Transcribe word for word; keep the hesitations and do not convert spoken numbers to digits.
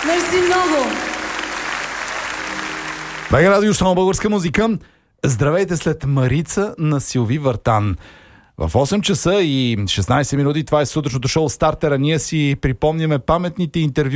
Мерси много! Бега радио, само българска музика. Здравейте след Марица на Силви Въртан. В осем часа и шестнайсет минути, това е сутрешното шоу Стартера. Ние си припомняме паметните интервю